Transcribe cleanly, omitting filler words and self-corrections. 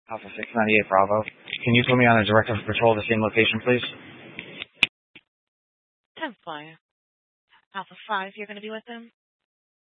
Alpha 698 Bravo. Can you put me on a directive of patrol to the same location, please? 10 Flyer. Alpha 5, you're going to be with him?